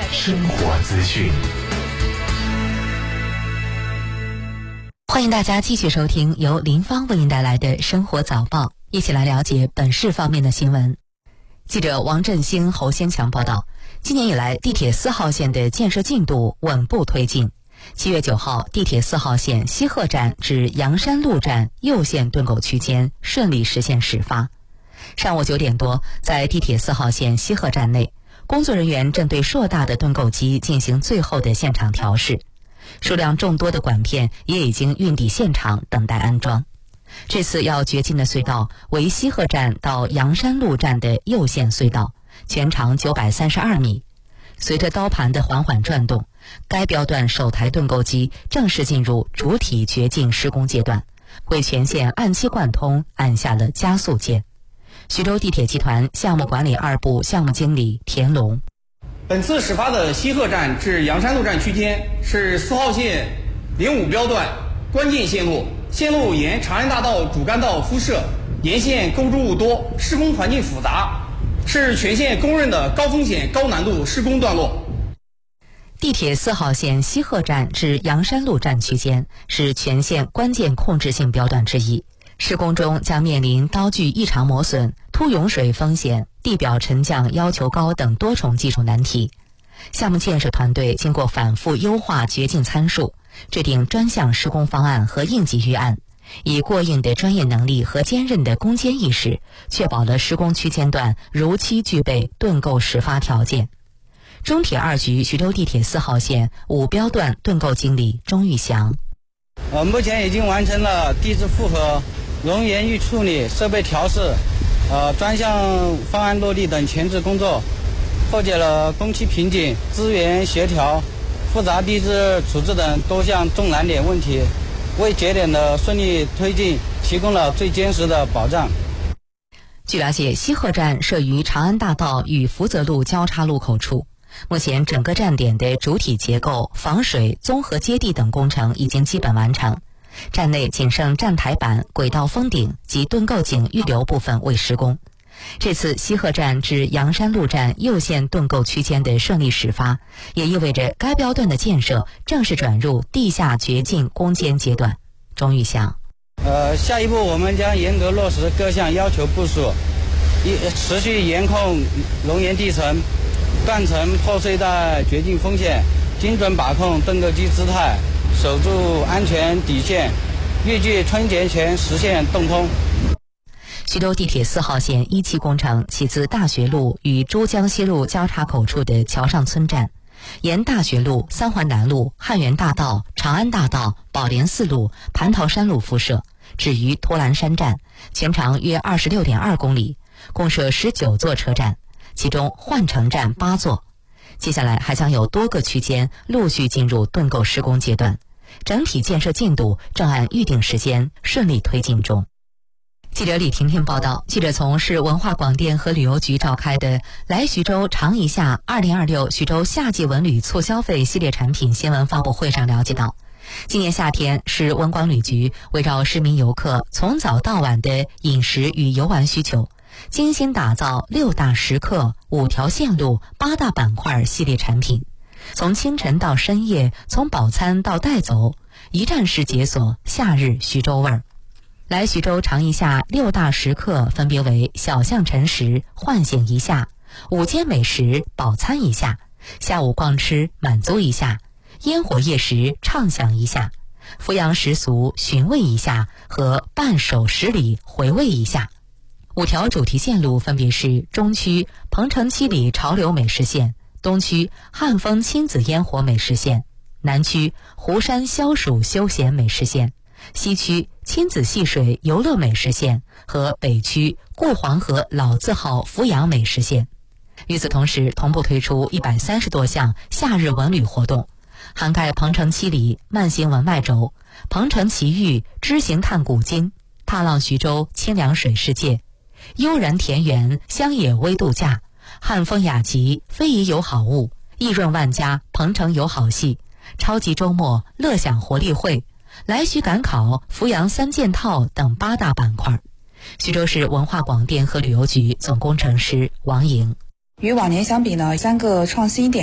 生活资讯。 欢迎大家继续收听由林芳为您带来的生活早报，一起来了解本市方面的新闻。记者王振兴、侯先强报道，今年以来地铁4号线的建设进度稳步推进。7月9号，地铁4号线西鹤站至阳山路站右线盾构区间顺利实现始发。上午9点多，在地铁4号线西鹤站内，工作人员正对硕大的盾构机进行最后的现场调试，数量众多的管片也已经运抵现场等待安装。这次要掘进的隧道为西鹤站到阳山路站的右线隧道，全长932米。随着刀盘的缓缓转动，该标段首台盾构机正式进入主体掘进施工阶段，为全线按期贯通按下了加速键。徐州地铁集团项目管理2部项目经理田龙， 本次始发的西鹤站至阳山路站区间是4号线05标段关键线路，线路沿长安大道主干道敷设，沿线构筑物多，施工环境复杂，是全线公认的高风险高难度施工段落。 地铁4号线西鹤站至阳山路站区间是全线关键控制性标段之一，施工中将面临刀具异常磨损、突涌水风险、地表沉降要求高等多重技术难题。项目建设团队经过反复优化掘进参数，制定专项施工方案和应急预案，以过硬的专业能力和坚韧的攻坚意识，确保了施工区间段如期具备盾构始发条件。中铁2局徐州地铁4号线5标段盾构经理钟玉祥， 目前已经完成了地质复合、熔岩预处理、设备调试、专项方案落地等前置工作，破解了工期瓶颈、资源协调、复杂地质处置等多项重难点问题，为节点的顺利推进提供了最坚实的保障。 据了解，西鹤站设于长安大道与福泽路交叉路口处，目前整个站点的主体结构、防水、综合接地等工程已经基本完成，站内仅剩站台板、轨道封顶及盾构井预留部分未施工。这次西鹤站至阳山路站右线盾构区间的顺利始发，也意味着该标段的建设正式转入地下掘进攻坚阶段。钟玉祥， 下一步我们将严格落实各项要求部署，持续严控熔岩地层、断层破碎带掘进风险，精准把控盾构机姿态，守住安全底线，预计春节前实现动通。 徐州地铁4号线1期工程起自大学路与珠江西路交叉口处的桥上村站，沿大学路、三环南路、汉源大道、长安大道、宝莲寺路、蟠桃山路敷设，至于托兰山站，全长约26.2公里，共设19座车站，其中换乘站8座。接下来还将有多个区间陆续进入盾构施工阶段，整体建设进度正按预定时间顺利推进中。记者李婷婷报道，记者从市文化广电和旅游局召开的来徐州尝一下2026徐州夏季文旅促消费系列产品新闻发布会上了解到，今年夏天市文广旅局围绕市民游客从早到晚的饮食与游玩需求，精心打造6大时刻、5条线路、8大板块系列产品，从清晨到深夜，从饱餐到带走，一站式解锁夏日徐州味儿。来徐州尝一下6大时刻分别为小巷晨食唤醒一下、午间美食饱餐一下、下午逛吃满足一下、烟火夜食畅享一下、阜阳食俗寻味一下和伴手十里回味一下。5条主题线路分别是中区鹏城七里潮流美食线、东区汉风亲子烟火美食线、南区湖山消暑休闲美食线、西区亲子戏水游乐美食线和北区顾黄河老字号阜阳美食线。与此同时，同步推出130多项夏日文旅活动，涵盖鹏城七里慢行文脉轴、鹏城奇遇知行看古今、踏浪徐州清凉水世界、悠然田园乡野微度假、汉风雅集非遗有好物、益润万家鹏城有好戏、超级周末乐享活力会、来徐赶考阜阳3件套等8大板块。徐州市文化广电和旅游局总工程师王莹。 与往年相比呢，3个创新点